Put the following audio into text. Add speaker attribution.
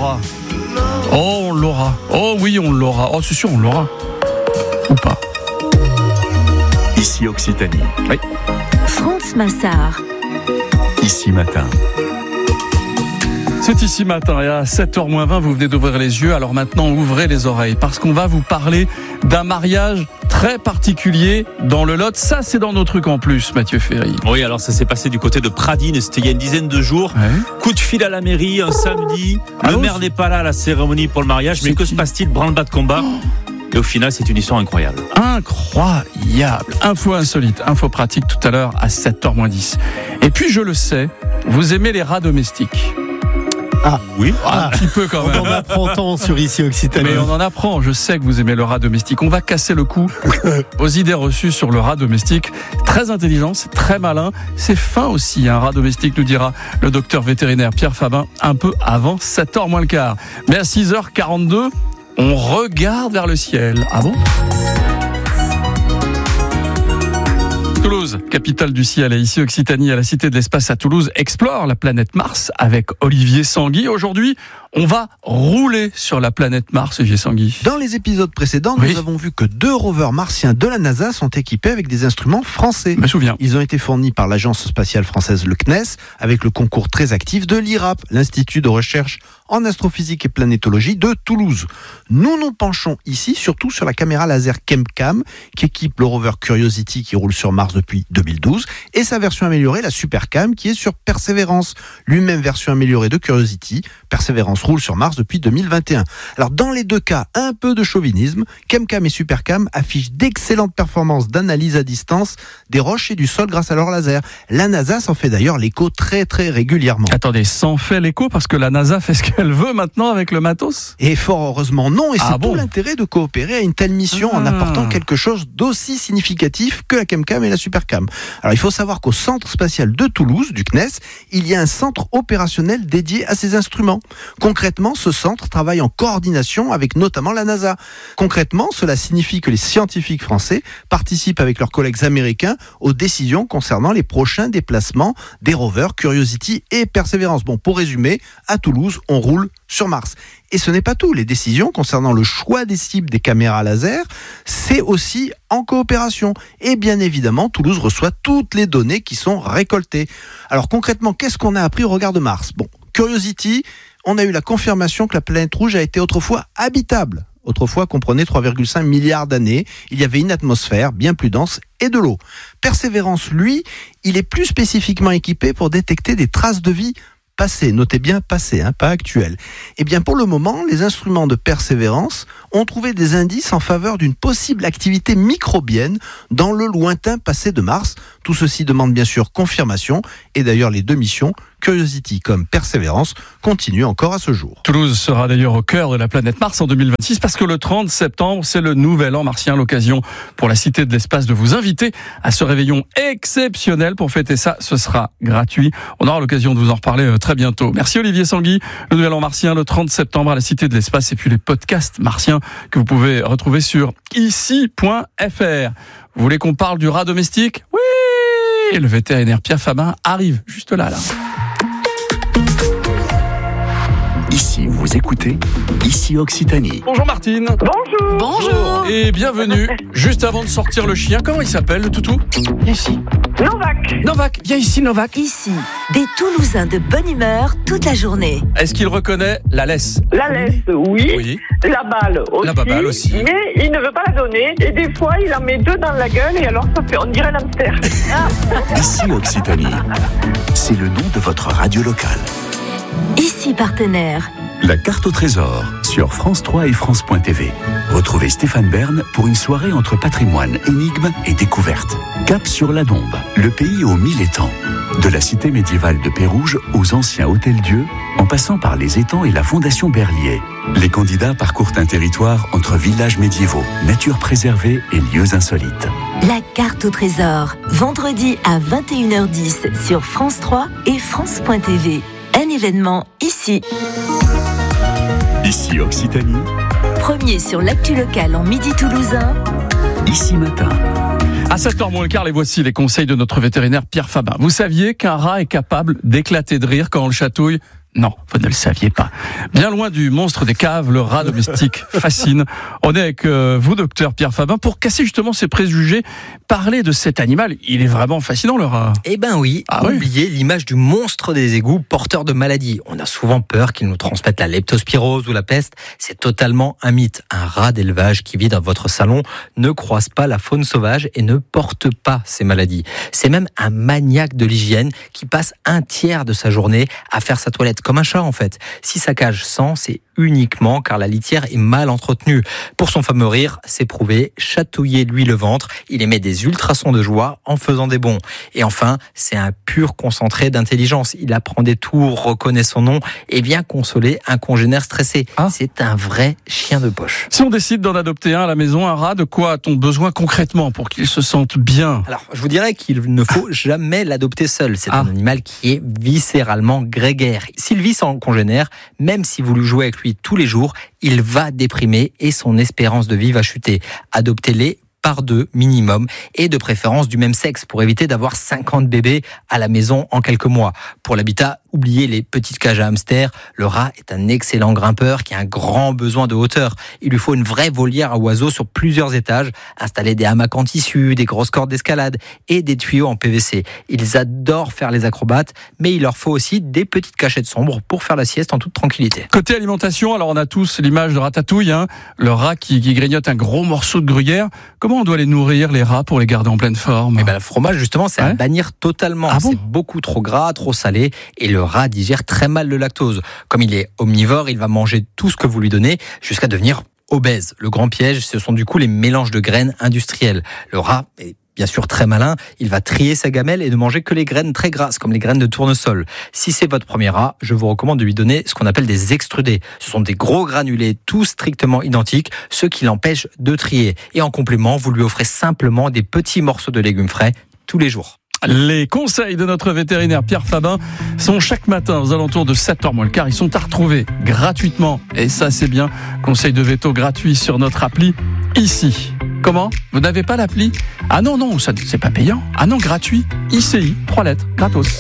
Speaker 1: l'aura. Oh, on l'aura. Oh oui, on l'aura. Oh, c'est sûr, on l'aura. Ou pas.
Speaker 2: Ici Occitanie.
Speaker 1: Oui.
Speaker 3: France Massard.
Speaker 2: Ici Matin.
Speaker 1: C'est Ici Matin et à 7h-20, vous venez d'ouvrir les yeux. Alors maintenant, ouvrez les oreilles parce qu'on va vous parler d'un mariage très particulier dans le Lot. Ça, c'est dans nos trucs en plus, Mathieu Ferry.
Speaker 4: Oui, alors ça s'est passé du côté de Pradines, c'était il y a une dizaine de jours.
Speaker 1: Ouais.
Speaker 4: Coup de fil à la mairie, un samedi. Le maire n'est pas là à la cérémonie pour le mariage, mais que se passe-t-il? Branle-bas de combat. Et au final, c'est une histoire incroyable.
Speaker 1: Incroyable. Info insolite, info pratique tout à l'heure à 7h-10. Et puis, je le sais, vous aimez les rats domestiques.
Speaker 5: Ah
Speaker 4: oui,
Speaker 1: Un petit peu quand même.
Speaker 5: On en apprend tant sur Ici Occitanie.
Speaker 1: Mais on en apprend, je sais que vous aimez le rat domestique. On va casser le cou aux idées reçues sur le rat domestique. Très intelligent, c'est très malin, c'est fin aussi, un rat domestique, nous dira le docteur vétérinaire Pierre Fabin, un peu avant 7h-15. Mais à 6h42, on regarde vers le ciel. Ah bon ? Toulouse, capitale du ciel, et ici Occitanie, à la Cité de l'Espace à Toulouse, explore la planète Mars avec Olivier Sanguy. Aujourd'hui, on va rouler sur la planète Mars, Olivier Sanguy.
Speaker 6: Dans les épisodes précédents, nous avons vu que 2 rovers martiens de la NASA sont équipés avec des instruments français.
Speaker 1: Je me souviens.
Speaker 6: Ils ont été fournis par l'agence spatiale française, le CNES, avec le concours très actif de l'IRAP, l'Institut de recherche en astrophysique et planétologie de Toulouse. Nous nous penchons ici surtout sur la caméra laser ChemCam qui équipe le rover Curiosity qui roule sur Mars depuis 2012 et sa version améliorée, la SuperCam, qui est sur Perseverance, lui-même version améliorée de Curiosity. Perseverance roule sur Mars depuis 2021. Alors dans les deux cas, un peu de chauvinisme, ChemCam et SuperCam affichent d'excellentes performances d'analyse à distance des roches et du sol grâce à leur laser. La NASA s'en fait d'ailleurs l'écho très très régulièrement.
Speaker 1: Attendez, s'en fait l'écho parce que la NASA fait ce qu'elle veut maintenant avec le matos ?
Speaker 6: Et fort heureusement non, et c'est
Speaker 1: bon.
Speaker 6: tout l'intérêt de coopérer à une telle mission en apportant quelque chose d'aussi significatif que la ChemCam et la SuperCam. Alors il faut savoir qu'au centre spatial de Toulouse, du CNES, il y a un centre opérationnel dédié à ces instruments. Concrètement, ce centre travaille en coordination avec notamment la NASA. Concrètement, cela signifie que les scientifiques français participent avec leurs collègues américains aux décisions concernant les prochains déplacements des rovers Curiosity et Perseverance. Bon, pour résumer, à Toulouse, on roule sur Mars. Et ce n'est pas tout. Les décisions concernant le choix des cibles des caméras laser, c'est aussi en coopération. Et bien évidemment, Toulouse reçoit toutes les données qui sont récoltées. Alors concrètement, qu'est-ce qu'on a appris au regard de Mars ? Bon, Curiosity, on a eu la confirmation que la planète rouge a été autrefois habitable. Autrefois comprenait 3,5 milliards d'années. Il y avait une atmosphère bien plus dense et de l'eau. Perseverance, lui, il est plus spécifiquement équipé pour détecter des traces de vie passé, notez bien passé, pas actuel. Eh bien pour le moment, les instruments de Persévérance ont trouvé des indices en faveur d'une possible activité microbienne dans le lointain passé de Mars. Tout ceci demande bien sûr confirmation, et d'ailleurs les 2 missions, Curiosity comme Persévérance, continuent encore à ce jour.
Speaker 1: Toulouse sera d'ailleurs au cœur de la planète Mars en 2026 parce que le 30 septembre, c'est le nouvel an martien, l'occasion pour la Cité de l'Espace de vous inviter à ce réveillon exceptionnel. Pour fêter ça, ce sera gratuit. On aura l'occasion de vous en reparler très bientôt. Merci Olivier Sanguy. Le nouvel an martien, le 30 septembre à la Cité de l'Espace, et puis les podcasts martiens que vous pouvez retrouver sur ici.fr. Vous voulez qu'on parle du rat domestique ? Oui ! Et le vétérinaire Pierre Fabin arrive juste là.
Speaker 2: Ici, vous écoutez Ici Occitanie.
Speaker 1: Bonjour Martine.
Speaker 7: Bonjour.
Speaker 1: Et bienvenue. Juste avant de sortir le chien, comment il s'appelle le toutou ? Ici. Novak, viens ici Novak.
Speaker 3: Ici, des Toulousains de bonne humeur toute la journée.
Speaker 1: Est-ce qu'il reconnaît la laisse ?
Speaker 7: La laisse, oui.
Speaker 1: Oui.
Speaker 7: La balle aussi.
Speaker 1: La baballe aussi.
Speaker 7: Mais il ne veut pas la donner. Et des fois, il en met 2 dans la gueule. Et alors, ça fait, on dirait un hamster.
Speaker 2: Ici Occitanie. C'est le nom de votre radio locale.
Speaker 3: Ici, partenaire.
Speaker 2: La carte au trésor sur France 3 et France.tv. Retrouvez Stéphane Bern pour une soirée entre patrimoine, énigmes et découvertes. Cap sur la Dombe, le pays aux 1000 étangs. De la cité médiévale de Pérouge aux anciens hôtels-dieux, en passant par les étangs et la fondation Berlier. Les candidats parcourent un territoire entre villages médiévaux, nature préservée et lieux insolites.
Speaker 3: La carte au trésor, vendredi à 21h10 sur France 3 et France.tv. Un événement ici.
Speaker 2: Ici Occitanie.
Speaker 3: Premier sur l'actu locale en midi toulousain.
Speaker 2: Ici Matin.
Speaker 1: À 7h moins le quart, les voici les conseils de notre vétérinaire Pierre Fabin. Vous saviez qu'un rat est capable d'éclater de rire quand on le chatouille ? Non, vous ne le saviez pas. Bien loin du monstre des caves, le rat domestique fascine. On est avec vous, docteur Pierre Fabin, pour casser justement ces préjugés. Parler de cet animal, il est vraiment fascinant, le rat.
Speaker 8: Eh ben oui, oubliez l'image du monstre des égouts porteur de maladies. On a souvent peur qu'il nous transmette la leptospirose ou la peste. C'est totalement un mythe. Un rat d'élevage qui vit dans votre salon ne croise pas la faune sauvage et ne porte pas ces maladies. C'est même un maniaque de l'hygiène qui passe un tiers de sa journée à faire sa toilette. Comme un chat en fait. Si sa cage sent, c'est uniquement car la litière est mal entretenue. Pour son fameux rire, c'est prouvé, chatouillez-lui le ventre, il émet des ultrasons de joie en faisant des bonds. Et enfin, c'est un pur concentré d'intelligence. Il apprend des tours, reconnaît son nom et vient consoler un congénère stressé. C'est un vrai chien de poche.
Speaker 1: Si on décide d'en adopter un à la maison, un rat, de quoi a-t-on besoin concrètement pour qu'il se sente bien ?
Speaker 8: Alors, je vous dirais qu'il ne faut jamais l'adopter seul. C'est un animal qui est viscéralement grégaire. S'il vit sans congénère, même si vous lui jouez avec lui tous les jours, il va déprimer et son espérance de vie va chuter. Adoptez-les par 2 minimum et de préférence du même sexe pour éviter d'avoir 50 bébés à la maison en quelques mois. Pour l'habitat, oubliez les petites cages à hamsters. Le rat est un excellent grimpeur qui a un grand besoin de hauteur. Il lui faut une vraie volière à oiseaux sur plusieurs étages, installer des hamacs en tissu, des grosses cordes d'escalade et des tuyaux en PVC. Ils adorent faire les acrobates, mais il leur faut aussi des petites cachettes sombres pour faire la sieste en toute tranquillité.
Speaker 1: Côté alimentation, alors on a tous l'image de Ratatouille, le rat qui grignote un gros morceau de gruyère. Comment on doit les nourrir, les rats, pour les garder en pleine forme ?
Speaker 8: Eh ben, le fromage, justement, c'est à bannir totalement. C'est beaucoup trop gras, trop salé, et le rat digère très mal le lactose. Comme il est omnivore, il va manger tout ce que vous lui donnez, jusqu'à devenir obèse. Le grand piège, ce sont du coup les mélanges de graines industrielles. Le rat est bien sûr très malin, il va trier sa gamelle et ne manger que les graines très grasses, comme les graines de tournesol. Si c'est votre premier rat, je vous recommande de lui donner ce qu'on appelle des extrudés. Ce sont des gros granulés, tous strictement identiques, ce qui l'empêche de trier. Et en complément, vous lui offrez simplement des petits morceaux de légumes frais tous les jours.
Speaker 1: Les conseils de notre vétérinaire Pierre Fabin sont chaque matin aux alentours de 7h moins le quart. Ils sont à retrouver gratuitement. Et ça, c'est bien. Conseil de veto gratuit sur notre appli ici. Comment ? Vous n'avez pas l'appli ? Ah non, ça c'est pas payant. Ah non, gratuit. ICI, 3 lettres, gratos.